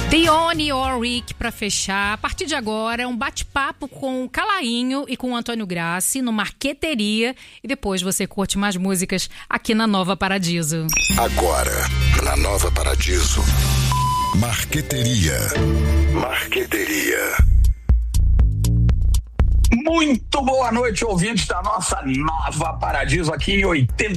Dione Warwick para fechar. A partir de agora, um bate-papo com o Calainho e com o Antônio Grassi no Marqueteria. E depois você curte mais músicas aqui na Nova Paradiso. Agora, na Nova Paradiso. Marqueteria. Marqueteria. Muito boa noite, ouvintes da nossa Nova Paradiso, aqui em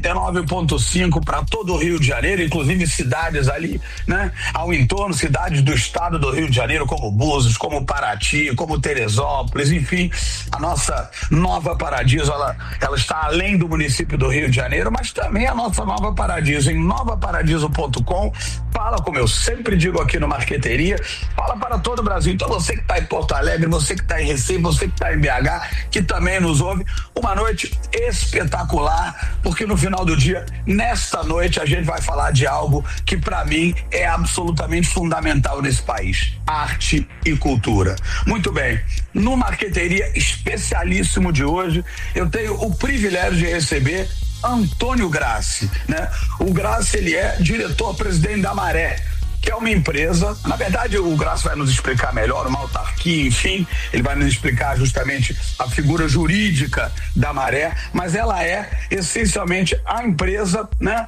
89.5 para todo o Rio de Janeiro, inclusive cidades ali, né, ao entorno, cidades do estado do Rio de Janeiro, como Búzios, como Paraty, como Teresópolis, enfim, a nossa Nova Paradiso, ela está além do município do Rio de Janeiro, mas também a nossa Nova Paradiso, em novaparadiso.com, fala, como eu sempre digo aqui no Marqueteria, fala para todo o Brasil. Então você que está em Porto Alegre, você que está em Recife, você que está em BH, que também nos ouve, uma noite espetacular, porque no final do dia, nesta noite, a gente vai falar de algo que para mim é absolutamente fundamental nesse país: arte e cultura. Muito bem, no Marqueteria especialíssimo de hoje, eu tenho o privilégio de receber Antônio Grassi, né? O Grassi, ele é diretor-presidente da Maré, que é uma empresa, na verdade o Grassi vai nos explicar melhor, uma autarquia, enfim, ele vai nos explicar justamente a figura jurídica da Maré, mas ela é essencialmente a empresa, né,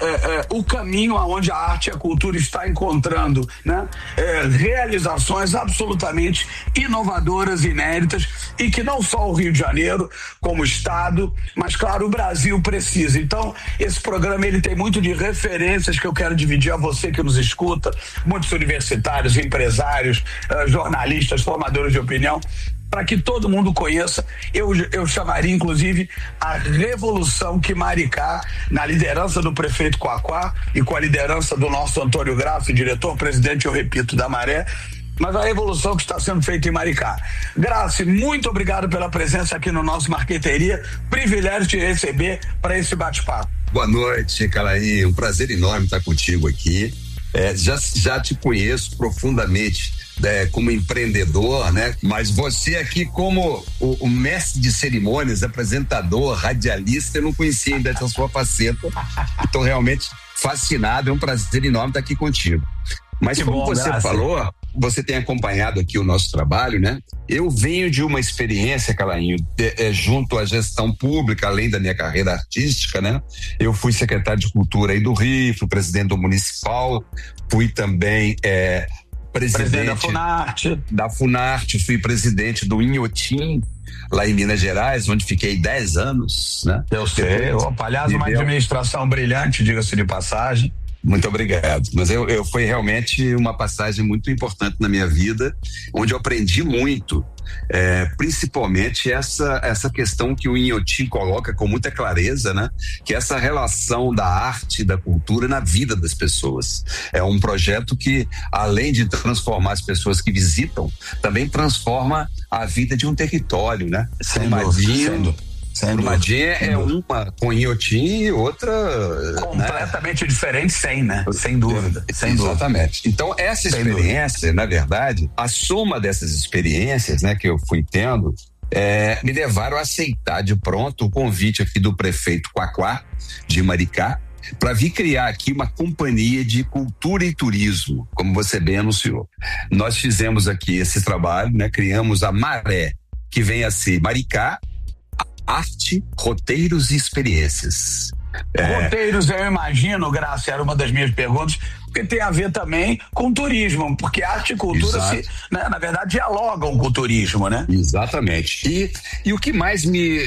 o caminho aonde a arte e a cultura está encontrando, né, realizações absolutamente inovadoras, inéditas, e que não só o Rio de Janeiro, como o estado, mas claro, o Brasil precisa. Então, esse programa, ele tem muito de referências que eu quero dividir a você que nos escuta, muitos universitários, empresários, jornalistas, formadores de opinião, para que todo mundo conheça. Eu chamaria inclusive a revolução que Maricá, na liderança do prefeito Quaquá e com a liderança do nosso Antônio Grassi, diretor-presidente, eu repito, da Maré, mas a revolução que está sendo feita em Maricá. Grassi, muito obrigado pela presença aqui no nosso Marqueteria, privilégio te receber para esse bate-papo. Boa noite, Calainho, um prazer enorme estar contigo aqui. Já te conheço profundamente como empreendedor, né? Mas você aqui como o mestre de cerimônias, apresentador, radialista, eu não conhecia ainda essa sua faceta. Estou realmente fascinado, é um prazer enorme estar aqui contigo. Mas como você falou, você tem acompanhado aqui o nosso trabalho, né? Eu venho de uma experiência, Calainho, junto à gestão pública, além da minha carreira artística, né? Eu fui secretário de Cultura aí do Rio, fui presidente do Municipal, fui também presidente da Funarte, fui presidente do Inhotim, lá em Minas Gerais, onde fiquei 10 anos, né? Eu sei, aliás, uma administração brilhante, diga-se de passagem. Muito obrigado, mas eu foi realmente uma passagem muito importante na minha vida, onde eu aprendi muito, principalmente essa questão que o Inhotim coloca com muita clareza, né? Que é essa relação da arte e da cultura na vida das pessoas. É um projeto que, além de transformar as pessoas que visitam, também transforma a vida de um território, né? Sem dúvida. Brumadinho é uma com Inhotim e outra completamente diferente, sem dúvida. Exatamente. Então, essa experiência, na verdade, a soma dessas experiências, né, que eu fui tendo, me levaram a aceitar de pronto o convite aqui do prefeito Quaquá, de Maricá, para vir criar aqui uma companhia de cultura e turismo, como você bem anunciou. Nós fizemos aqui esse trabalho, né, criamos a Maré, que vem a ser Maricá, Arte, Roteiros e Experiências. Roteiros, eu imagino, Grassi, era uma das minhas perguntas, porque tem a ver também com turismo, porque arte e cultura, na verdade, dialogam com o turismo, né? Exatamente. E o que mais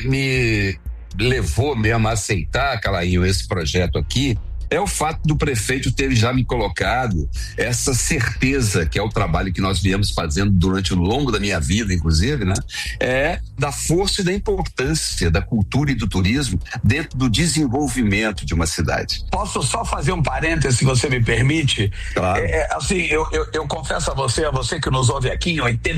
me levou mesmo a aceitar, Calainho, esse projeto aqui, é o fato do prefeito ter já me colocado essa certeza, que é o trabalho que nós viemos fazendo durante o longo da minha vida, inclusive, né? Da força e da importância da cultura e do turismo dentro do desenvolvimento de uma cidade. Posso só fazer um parêntese, se você me permite? Claro. Assim, eu confesso a você que nos ouve aqui em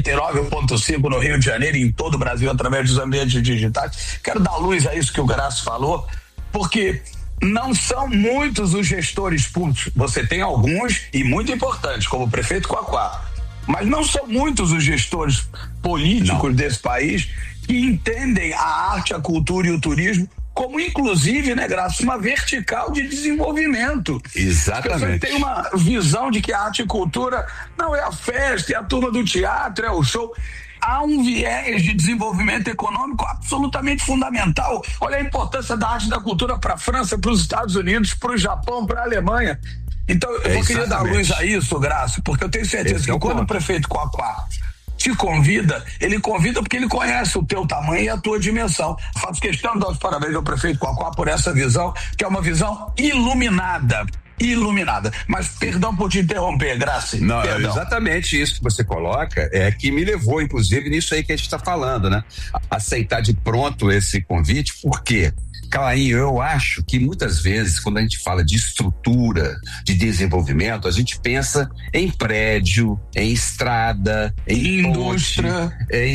89.5 no Rio de Janeiro e em todo o Brasil através dos ambientes digitais, quero dar luz a isso que o Grassi falou, porque não são muitos os gestores públicos. Você tem alguns e muito importantes, como o prefeito Quaquá, mas não são muitos os gestores políticos desse país que entendem a arte, a cultura e o turismo como inclusive, né, Graça, uma vertical de desenvolvimento. Exatamente. As pessoas têm uma visão de que a arte e cultura não é a festa, é a turma do teatro, é o show. Há um viés de desenvolvimento econômico absolutamente fundamental. Olha a importância da arte e da cultura para a França, para os Estados Unidos, para o Japão, para a Alemanha. Então, eu queria dar luz a isso, Graça, porque eu tenho certeza que quando o prefeito Quaquá te convida, ele convida porque ele conhece o teu tamanho e a tua dimensão. Faço questão de dar os parabéns ao prefeito Quaquá por essa visão, que é uma visão iluminada. Mas perdão por te interromper, Graça. Não, perdão. Exatamente isso que você coloca é que me levou, inclusive, nisso aí que a gente está falando, né? Aceitar de pronto esse convite, por quê? Calainho, eu acho que muitas vezes, quando a gente fala de estrutura, de desenvolvimento, a gente pensa em prédio, em estrada, em indústria,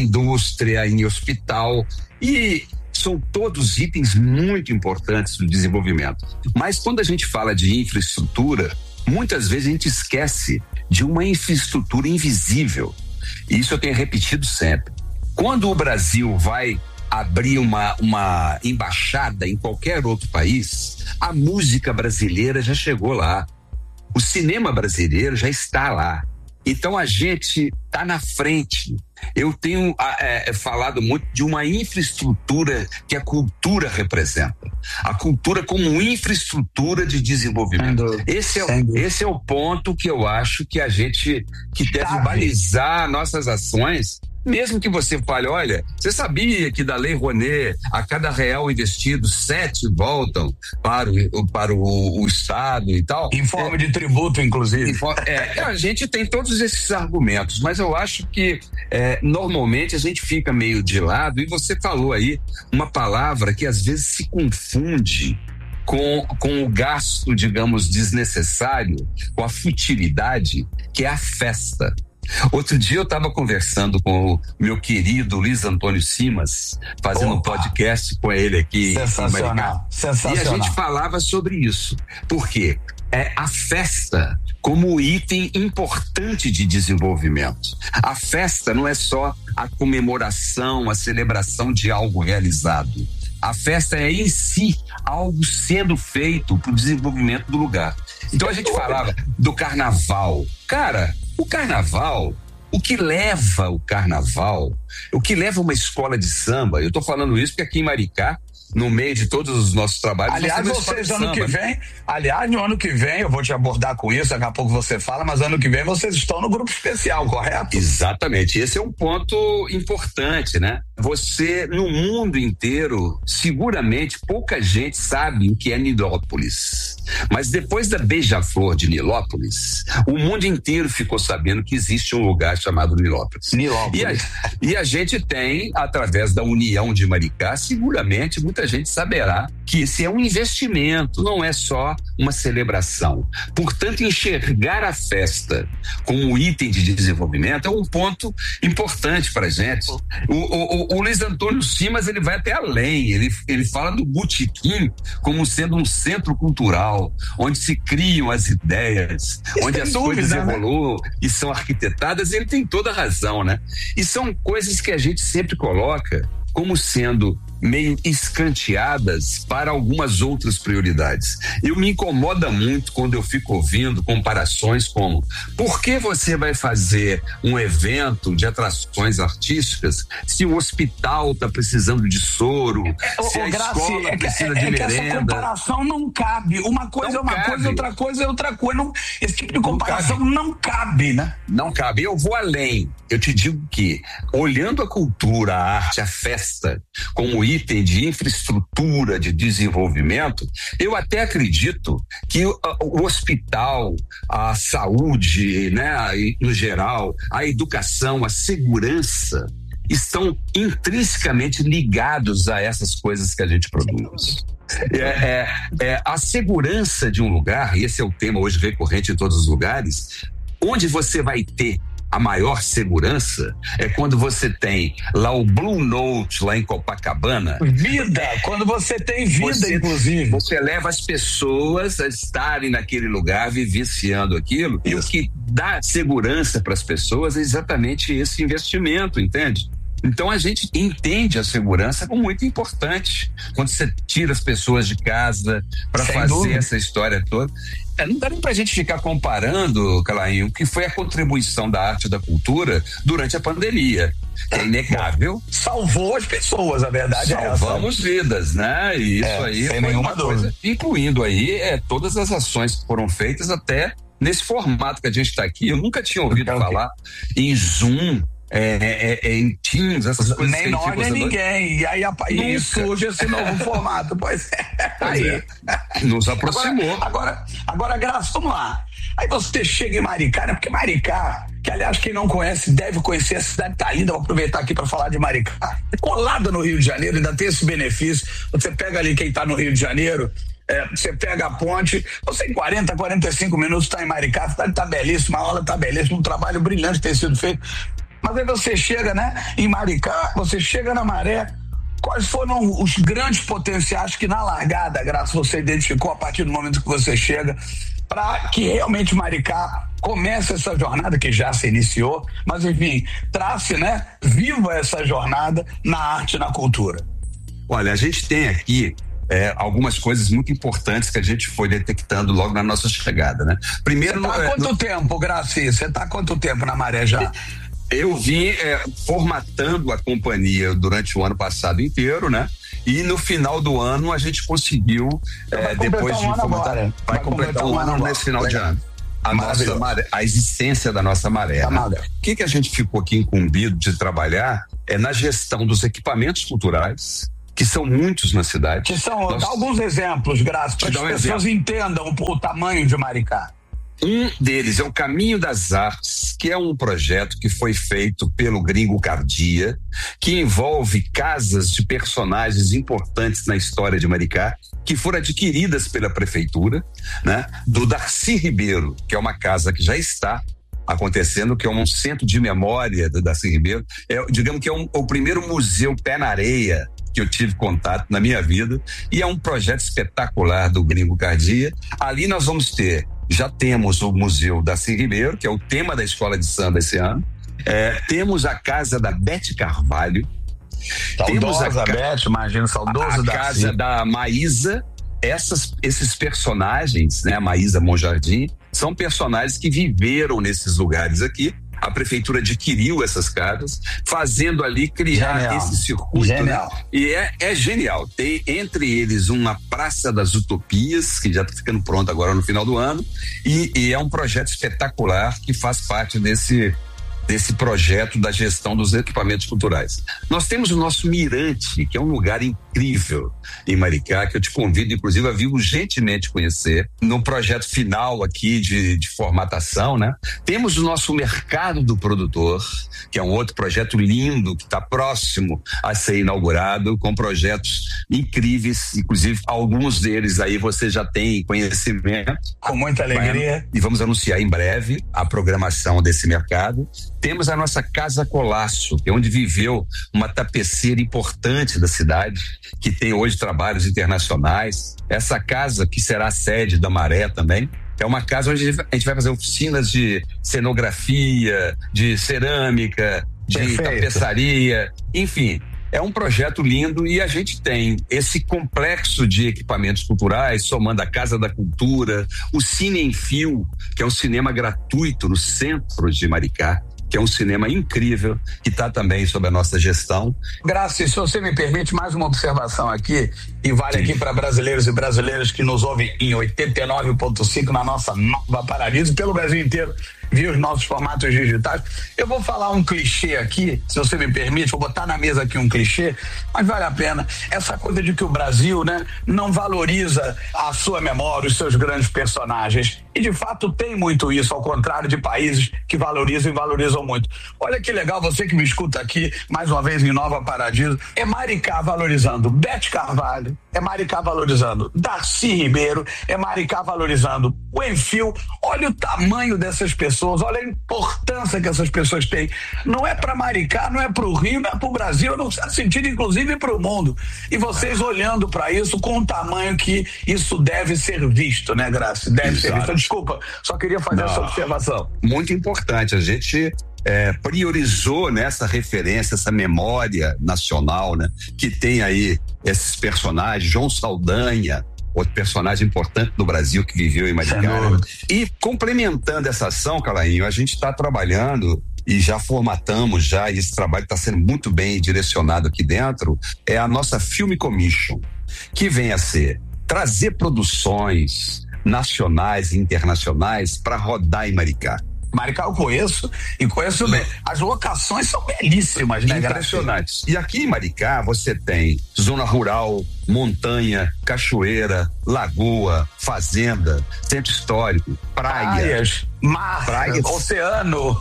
em hospital, e são todos itens muito importantes do desenvolvimento. Mas quando a gente fala de infraestrutura, muitas vezes a gente esquece de uma infraestrutura invisível. E isso eu tenho repetido sempre. Quando o Brasil vai abrir uma embaixada em qualquer outro país, a música brasileira já chegou lá. O cinema brasileiro já está lá. Então a gente está na frente. Eu tenho falado muito de uma infraestrutura que a cultura representa. A cultura como infraestrutura de desenvolvimento. Esse é o ponto que eu acho que a gente deve balizar nossas ações. Mesmo que você fale, olha, você sabia que da Lei Rouanet, a cada real investido, 7 voltam para o Estado e tal? Em forma de tributo, inclusive. A gente tem todos esses argumentos, mas eu acho que normalmente a gente fica meio de lado, e você falou aí uma palavra que às vezes se confunde com o gasto, digamos, desnecessário, com a futilidade, que é a festa. Outro dia eu estava conversando com o meu querido Luiz Antônio Simas, fazendo um podcast com ele aqui em Maricá. Sensacional. E a gente falava sobre isso. Por quê? A festa como item importante de desenvolvimento. A festa não é só a comemoração, a celebração de algo realizado. A festa é em si algo sendo feito para o desenvolvimento do lugar. Então a gente falava do carnaval. Cara, o carnaval, o que leva uma escola de samba, eu estou falando isso porque aqui em Maricá, no meio de todos os nossos trabalhos. Aliás, no ano que vem, eu vou te abordar com isso, daqui a pouco você fala, mas ano que vem vocês estão no grupo especial, correto? Exatamente, esse é um ponto importante, né? Você, no mundo inteiro, seguramente pouca gente sabe o que é Nilópolis. Mas depois da Beija-Flor de Nilópolis, o mundo inteiro ficou sabendo que existe um lugar chamado Nilópolis. E a gente tem, através da União de Maricá, seguramente muita gente saberá que esse é um investimento, não é só uma celebração. Portanto, enxergar a festa como item de desenvolvimento é um ponto importante para a gente. O Luiz Antônio Simas, ele vai até além, ele fala do botequim como sendo um centro cultural, onde se criam as ideias, onde as coisas evoluem e são arquitetadas. Ele tem toda a razão, né? E são coisas que a gente sempre coloca como sendo meio escanteadas para algumas outras prioridades. Me incomoda muito quando eu fico ouvindo comparações como: por que você vai fazer um evento de atrações artísticas se o hospital está precisando de soro, se a escola precisa de merenda? Essa comparação não cabe. Uma coisa é uma coisa, outra coisa é outra coisa. Não, esse tipo de comparação não cabe, né? Não cabe. Eu vou além. Eu te digo que, olhando a cultura, a arte, a festa como item de infraestrutura de desenvolvimento, eu até acredito que o hospital, a saúde, né, no geral, a educação, a segurança estão intrinsecamente ligados a essas coisas que a gente produz. A segurança de um lugar, e esse é o tema hoje recorrente em todos os lugares, onde você vai ter a maior segurança é quando você tem lá o Blue Note, lá em Copacabana. Quando você tem vida, inclusive. Você leva as pessoas a estarem naquele lugar, vivenciando aquilo. Isso. E o que dá segurança para as pessoas é exatamente esse investimento, entende? Então a gente entende a segurança como muito importante. Quando você tira as pessoas de casa para fazer dúvida. essa história toda. Não dá nem pra gente ficar comparando, Calainho, o que foi a contribuição da arte e da cultura durante a pandemia, que é inegável. Salvou as pessoas, a verdade é essa. Salvamos vidas, né? E isso aí sem foi nenhuma uma coisa, dúvida. incluindo aí todas as ações que foram feitas até nesse formato que a gente está aqui. Eu nunca tinha ouvido falar em Zoom, em Teams, essas coisas. Nem nós, nem ninguém. E aí surge esse novo formato. Pois é. Aí. Nos aproximou. Agora, Graça, vamos lá. Aí você chega em Maricá, né? Porque Maricá, que aliás quem não conhece deve conhecer, a cidade tá linda, vou aproveitar aqui para falar de Maricá. É colada no Rio de Janeiro, ainda tem esse benefício. Você pega ali quem tá no Rio de Janeiro, você pega a ponte, você em 40, 45 minutos está em Maricá, a cidade tá belíssima, a aula tá belíssima, um trabalho brilhante tem sido feito. Mas aí você chega, né, em Maricá, você chega na Maré. Quais foram os grandes potenciais que na largada, Graça, você identificou a partir do momento que você chega, para que realmente Maricá comece essa jornada que já se iniciou, mas enfim, trace, né, viva essa jornada na arte e na cultura? Olha, a gente tem aqui algumas coisas muito importantes que a gente foi detectando logo na nossa chegada, né? Primeiro, você tá há quanto tempo, Graça? Você tá há quanto tempo na Maré já? Eu vim formatando a companhia durante o ano passado inteiro, né? E no final do ano a gente conseguiu, depois de formatar, vai completar um ano nesse final de ano. A nossa maré, a existência da nossa maré. Né? O que a gente ficou aqui incumbido de trabalhar é na gestão dos equipamentos culturais, que são muitos na cidade. Dá alguns exemplos, Graça, para que as pessoas entendam o tamanho de Maricá. Um deles é o Caminho das Artes, que é um projeto que foi feito pelo Gringo Cardia, que envolve casas de personagens importantes na história de Maricá, que foram adquiridas pela prefeitura, né? Do Darcy Ribeiro, que é uma casa que já está acontecendo, que é um centro de memória do Darcy Ribeiro. Digamos que é o primeiro museu pé na areia que eu tive contato na minha vida, e é um projeto espetacular do Gringo Cardia. Ali nós vamos já temos o Museu Darcy Ribeiro, que é o tema da escola de samba esse ano. Temos a casa da Bete Carvalho. Temos a Bete, imagino, saudoso a casa da Maísa. Esses personagens, né, a Maísa Monjardim, são personagens que viveram nesses lugares aqui. A prefeitura adquiriu essas casas, fazendo ali criar esse circuito. Genial. Né? E é genial. Tem entre eles uma Praça das Utopias, que já está ficando pronta agora no final do ano, e é um projeto espetacular que faz parte desse projeto da gestão dos equipamentos culturais. Nós temos o nosso Mirante, que é um lugar incrível em Maricá, que eu te convido, inclusive, a vir urgentemente conhecer, no projeto final aqui de formatação, né? Temos o nosso Mercado do Produtor, que é um outro projeto lindo, que está próximo a ser inaugurado, com projetos incríveis, inclusive alguns deles aí você já tem conhecimento. Com muita alegria. E vamos anunciar em breve a programação desse mercado. Temos a nossa Casa Colasso, que é onde viveu uma tapeceira importante da cidade, que tem hoje trabalhos internacionais. Essa casa, que será a sede da Maré também, é uma casa onde a gente vai fazer oficinas de cenografia, de cerâmica, de tapeçaria, enfim. É um projeto lindo, e a gente tem esse complexo de equipamentos culturais, somando a Casa da Cultura, o Cine em Fio, que é um cinema gratuito no centro de Maricá, que é um cinema incrível, que está também sob a nossa gestão. Graça, se você me permite, mais uma observação aqui, e vale aqui para brasileiros e brasileiras que nos ouvem em 89.5 na nossa Nova Paradiso, pelo Brasil inteiro, via os nossos formatos digitais. Eu vou falar um clichê aqui, se você me permite, vou botar na mesa aqui um clichê, mas vale a pena. Essa coisa de que o Brasil, né, não valoriza a sua memória, os seus grandes personagens. E de fato tem muito isso, ao contrário de países que valorizam e valorizam muito. Olha que legal, você que me escuta aqui, mais uma vez em Nova Paradiso, é Maricá valorizando Bete Carvalho, é Maricá valorizando Darcy Ribeiro, é Maricá valorizando o Enfio. Olha o tamanho dessas pessoas, olha a importância que essas pessoas têm. Não é para Maricá, não é para o Rio, não é para o Brasil, não faz sentido, inclusive para o mundo. E vocês olhando para isso com o tamanho que isso deve ser visto, né, Graça? Deve ser visto. Desculpa, só queria fazer essa observação. Muito importante. A gente priorizou nessa referência, essa memória nacional, né? Que tem aí esses personagens, João Saldanha, outro personagem importante do Brasil que viveu em Maricá. E complementando essa ação, Calainho, a gente está trabalhando e já formatamos e esse trabalho está sendo muito bem direcionado aqui dentro, é a nossa Film Commission, que vem a ser trazer produções nacionais e internacionais para rodar em Maricá. Maricá eu conheço e conheço bem. As locações são belíssimas, né? Impressionantes. E aqui em Maricá você tem zona rural, montanha, cachoeira, lagoa, fazenda, centro histórico, praias, mar, oceano.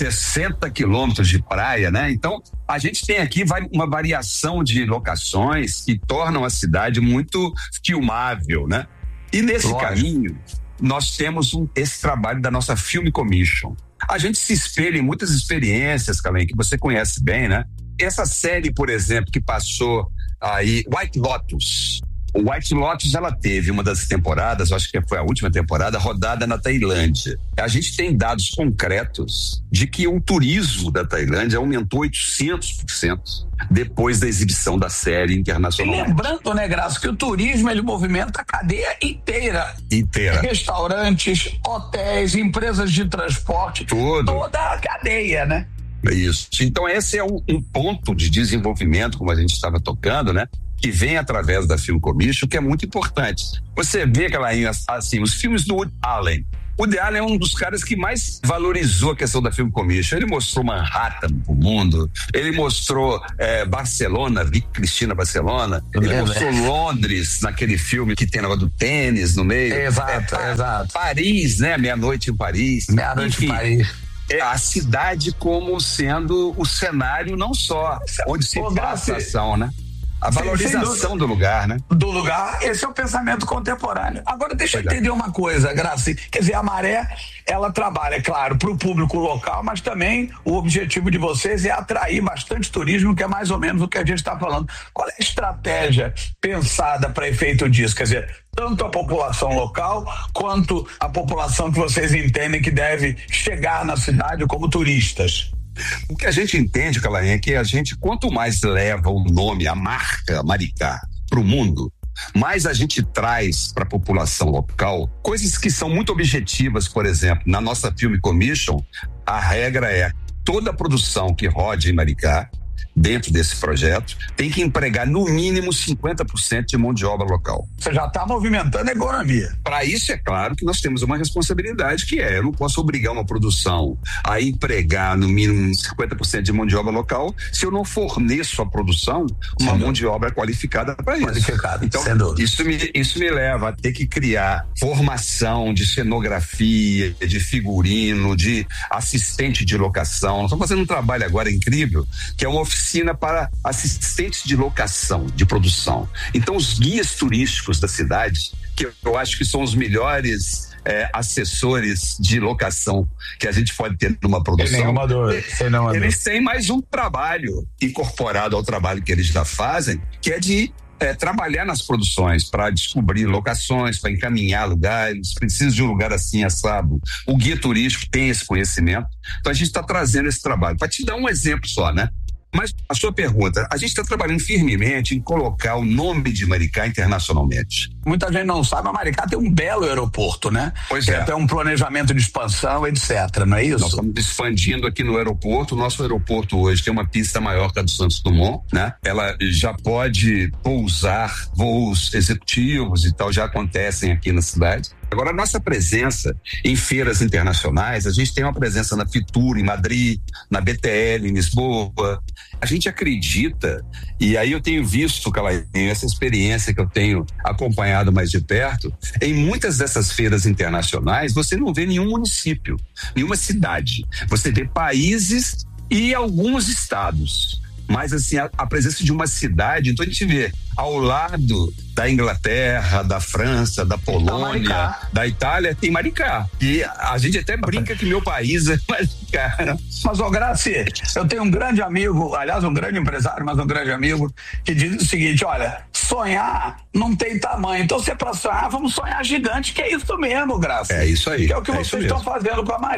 60 quilômetros de praia, né? Então, a gente tem aqui uma variação de locações que tornam a cidade muito filmável, né? E nesse caminho, nós temos esse trabalho da nossa Film Commission. A gente se espelha em muitas experiências, Calainho, que você conhece bem, né? Essa série, por exemplo, que passou aí, White Lotus. O White Lotus, ela teve uma das temporadas, acho que foi a última temporada, rodada na Tailândia. A gente tem dados concretos de que o turismo da Tailândia aumentou 800% depois da exibição da série internacional. E lembrando, né, Graça, que o turismo, ele movimenta a cadeia inteira. Restaurantes, hotéis, empresas de transporte, toda a cadeia, né? Isso. Então esse é um ponto de desenvolvimento, como a gente estava tocando, né? Que vem através da Film Commission, que é muito importante. Você vê, Calainho, assim, os filmes do Woody Allen. O Woody Allen é um dos caras que mais valorizou a questão da Film Commission. Ele mostrou Manhattan pro mundo, ele mostrou Barcelona, Cristina Barcelona, ele mostrou Londres, naquele filme que tem negócio do tênis no meio. Exato. Paris, né? Meia-noite em Paris. Meia-noite em Paris. A cidade como sendo o cenário não só onde se passa a ação, né? A valorização do lugar, né? Do lugar, esse é o pensamento contemporâneo. Agora, deixa eu entender uma coisa, Graça. Quer dizer, a Maré, ela trabalha, é claro, para o público local, mas também o objetivo de vocês é atrair bastante turismo, que é mais ou menos o que a gente está falando. Qual é a estratégia pensada para efeito disso? Quer dizer, tanto a população local, quanto a população que vocês entendem que deve chegar na cidade como turistas? O que a gente entende, Calainha, é que a gente, quanto mais leva o nome, a marca Maricá para o mundo, mais a gente traz para a população local coisas que são muito objetivas. Por exemplo, na nossa Film Commission, a regra é toda a produção que rode em Maricá, dentro desse projeto, tem que empregar no mínimo 50% de mão de obra local. Você já está movimentando a economia. Para isso, é claro que nós temos uma responsabilidade, que eu não posso obrigar uma produção a empregar no mínimo 50% de mão de obra local se eu não forneço à produção uma mão de obra qualificada para isso. Então, isso me leva a ter que criar formação de cenografia, de figurino, de assistente de locação. Nós estamos fazendo um trabalho agora incrível, que é uma oficina para assistentes de locação, de produção. Então, os guias turísticos da cidade, que eu acho que são os melhores assessores de locação que a gente pode ter numa produção, eles têm mais um trabalho incorporado ao trabalho que eles já fazem, que é de trabalhar nas produções para descobrir locações, para encaminhar lugares. Precisa de um lugar assim, assado. O guia turístico tem esse conhecimento, então a gente está trazendo esse trabalho. Para te dar um exemplo só, né? Mas a sua pergunta, a gente está trabalhando firmemente em colocar o nome de Maricá internacionalmente. Muita gente não sabe, mas Maricá tem um belo aeroporto, né? Pois é. Tem até um planejamento de expansão, etc., não é isso? Nós estamos expandindo aqui no aeroporto. O nosso aeroporto hoje tem uma pista maior que a do Santos Dumont, né? Ela já pode pousar voos executivos e tal, já acontecem aqui na cidade. Agora, a nossa presença em feiras internacionais, a gente tem uma presença na Fitur, em Madrid, na BTL, em Lisboa. A gente acredita, e aí eu tenho visto, Calainho, essa experiência que eu tenho acompanhado mais de perto, em muitas dessas feiras internacionais, você não vê nenhum município, nenhuma cidade. Você vê países e alguns estados. Mas, assim, a presença de uma cidade, então a gente vê ao lado da Inglaterra, da França, da Polônia, da Itália, tem Maricá. E a gente até brinca que meu país é Maricá. Mas, Graci, eu tenho um grande amigo, aliás, um grande empresário, mas um grande amigo, que diz o seguinte: olha, sonhar não tem tamanho. Então, se é pra sonhar, vamos sonhar gigante, que é isso mesmo, Graci. É isso aí. Que é o que vocês estão fazendo com a Maré.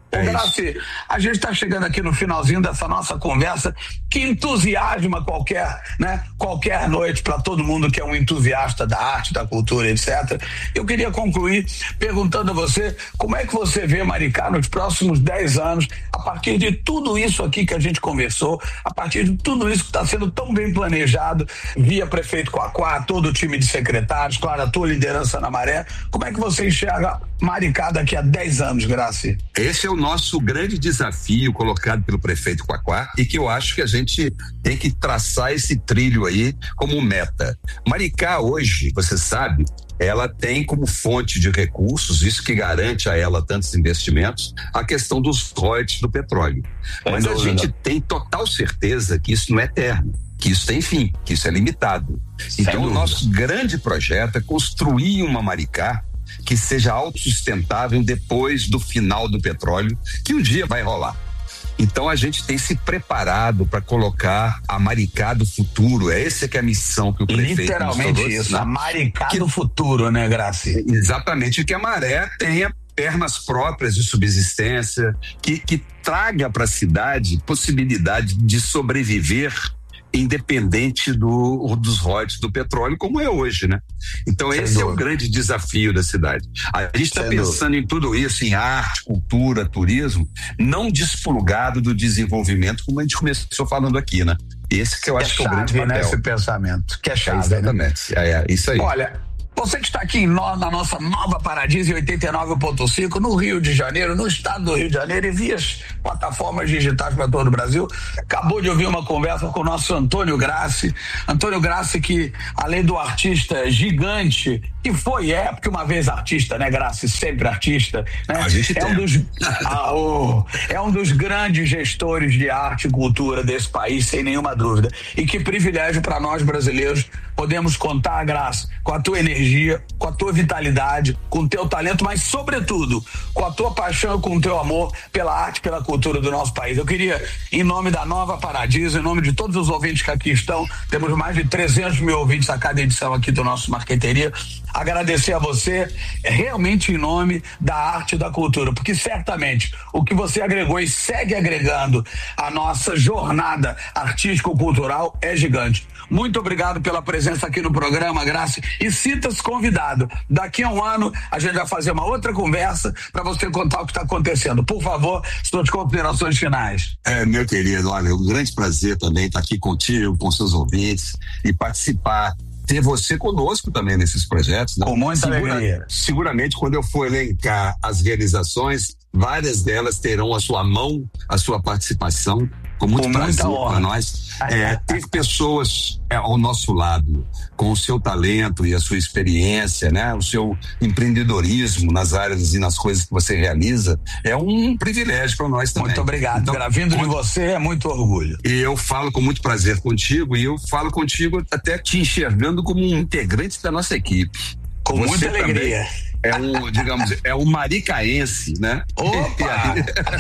Graci, a gente está chegando aqui no finalzinho dessa nossa conversa que entusiasma qualquer noite para todo mundo que é um entusiasta da arte, da cultura, etc. Eu queria concluir perguntando a você como é que você vê Maricá nos próximos 10 anos, a partir de tudo isso aqui que a gente conversou, a partir de tudo isso que está sendo tão bem planejado via prefeito Quaquá, todo o time de secretários, claro, a tua liderança na Maré. Como é que você enxerga Maricá daqui a 10 anos, Graci? Esse é o nosso grande desafio colocado pelo prefeito Quaquá e que eu acho que a gente tem que traçar esse trilho aí como meta. Maricá hoje, você sabe, ela tem como fonte de recursos, isso que garante a ela tantos investimentos, a questão dos royalties do petróleo. Mas a gente tem total certeza que isso não é eterno, que isso tem fim, que isso é limitado. Então o nosso grande projeto é construir uma Maricá que seja autossustentável depois do final do petróleo, que um dia vai rolar. Então a gente tem se preparado para colocar a Maricá do futuro. Essa que é a missão que o prefeito literalmente isso, a Maricá do futuro, né, Graci? Exatamente, que a Maré tenha pernas próprias de subsistência, que traga para a cidade possibilidade de sobreviver independente dos royalties do petróleo, como é hoje, né? Então esse é o grande desafio da cidade. A gente está pensando em tudo isso, em arte, cultura, turismo, não desplugado do desenvolvimento, como a gente começou falando aqui, né? Esse que eu acho que é o grande papel. Né, esse pensamento, que é chave, exatamente, né? Isso aí. Olha, você que está aqui na nossa nova Paradiso 89.5, no Rio de Janeiro, no estado do Rio de Janeiro e via plataformas digitais para todo o Brasil, acabou de ouvir uma conversa com o nosso Antônio Graci. Antônio Graci, que além do artista gigante, que foi, porque uma vez artista, né, Graci? Sempre artista, né? A gente é um dos grandes gestores de arte e cultura desse país, sem nenhuma dúvida. E que privilégio para nós brasileiros podemos contar, Graci, com a tua energia, com a tua vitalidade, com o teu talento, mas sobretudo com a tua paixão e com o teu amor pela arte e pela cultura do nosso país. Eu queria, em nome da Nova Paradiso, em nome de todos os ouvintes que aqui estão, temos mais de 300 mil ouvintes a cada edição aqui do nosso Marqueteria, agradecer a você realmente em nome da arte e da cultura, porque certamente o que você agregou e segue agregando à nossa jornada artístico-cultural é gigante. Muito obrigado pela presença aqui no programa, Graci, e sinta-se convidado. Daqui a um ano a gente vai fazer uma outra conversa para você contar o que está acontecendo. Por favor, suas considerações finais. Meu querido, olha, é um grande prazer também estar aqui contigo, com seus ouvintes e participar, ter você conosco também nesses projetos, né? Com muita alegria. Seguramente, quando eu for elencar as realizações, várias delas terão a sua mão, a sua participação, com muito prazer para nós. Ter pessoas ao nosso lado, com o seu talento e a sua experiência, né? O seu empreendedorismo nas áreas e nas coisas que você realiza, é um privilégio para nós também. Muito obrigado. Então, vindo de você é muito orgulho. E eu falo com muito prazer contigo, e eu falo contigo até te enxergando como um integrante da nossa equipe. Com você muita alegria. É um maricaense, né? Opa!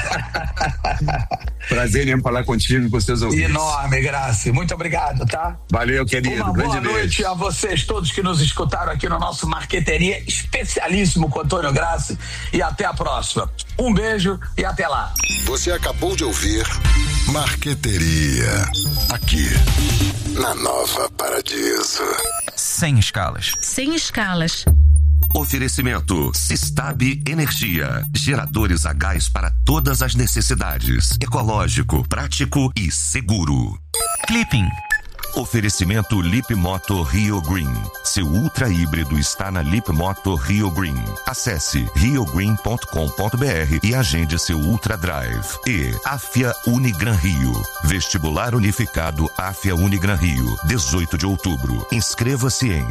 Prazer em falar contigo e com os seus ouvintes. Enorme, Graci. Muito obrigado, tá? Valeu, querido. Uma boa noite a vocês todos que nos escutaram aqui no nosso Marqueteria especialíssimo com Antônio Graci, e até a próxima. Um beijo e até lá. Você acabou de ouvir Marqueteria, aqui na Nova Paradiso. Sem escalas. Sem escalas. Oferecimento Sistab Energia. Geradores a gás para todas as necessidades. Ecológico, prático e seguro. Clipping. Oferecimento Lipmoto Rio Green. Seu ultra híbrido está na Lipmoto Rio Green. Acesse riogreen.com.br e agende seu Ultra Drive. E Afia Unigran Rio. Vestibular Unificado Afia Unigran Rio. 18 de outubro. Inscreva-se em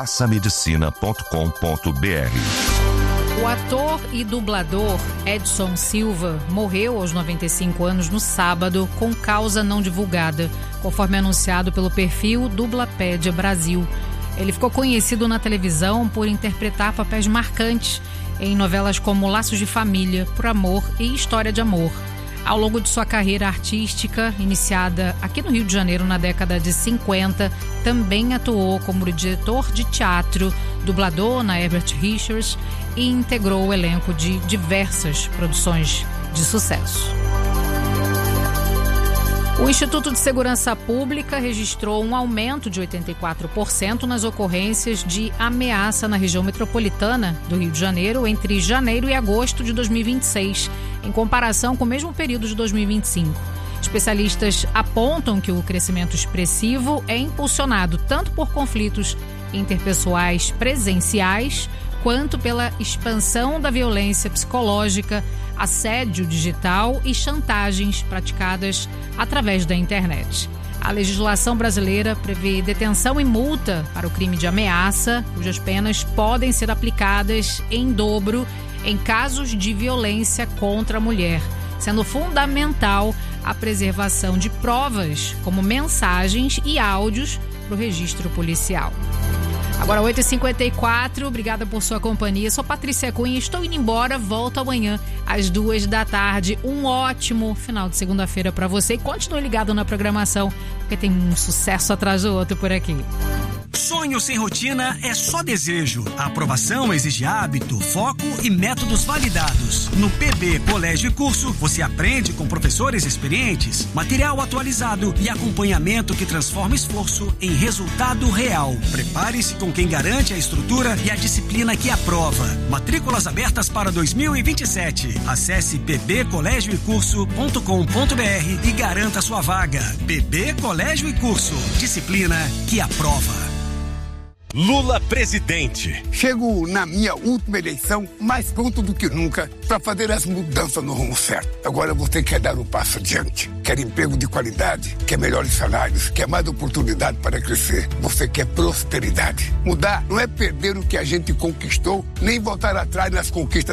façamedicina.com.br. O ator e dublador Edson Silva morreu aos 95 anos no sábado com causa não divulgada, conforme anunciado pelo perfil Dublapédia Brasil. Ele ficou conhecido na televisão por interpretar papéis marcantes em novelas como Laços de Família, Por Amor e História de Amor. Ao longo de sua carreira artística, iniciada aqui no Rio de Janeiro na década de 50, também atuou como diretor de teatro, dublador na Herbert Richards e integrou o elenco de diversas produções de sucesso. O Instituto de Segurança Pública registrou um aumento de 84% nas ocorrências de ameaça na região metropolitana do Rio de Janeiro entre janeiro e agosto de 2026, em comparação com o mesmo período de 2025. Especialistas apontam que o crescimento expressivo é impulsionado tanto por conflitos interpessoais presenciais, quanto pela expansão da violência psicológica, assédio digital e chantagens praticadas através da internet. A legislação brasileira prevê detenção e multa para o crime de ameaça, cujas penas podem ser aplicadas em dobro em casos de violência contra a mulher, sendo fundamental a preservação de provas, como mensagens e áudios, para o registro policial. Agora 8h54, obrigada por sua companhia. Sou Patrícia Cunha, estou indo embora, volto amanhã às 14h. Um ótimo final de segunda-feira para você e continue ligado na programação, porque tem um sucesso atrás do outro por aqui. Sonho sem rotina é só desejo. A aprovação exige hábito, foco e métodos validados. No PB Colégio e Curso, você aprende com professores experientes, material atualizado e acompanhamento que transforma esforço em resultado real. Prepare-se com quem garante a estrutura e a disciplina que aprova. Matrículas abertas para 2027. Acesse pbcolégioecurso.com.br e garanta sua vaga. PB Colégio e Curso. Disciplina que aprova. Lula presidente. Chego na minha última eleição mais pronto do que nunca para fazer as mudanças no rumo certo. Agora você quer dar um passo adiante. Quer emprego de qualidade, quer melhores salários, quer mais oportunidade para crescer. Você quer prosperidade. Mudar não é perder o que a gente conquistou, nem voltar atrás nas conquistas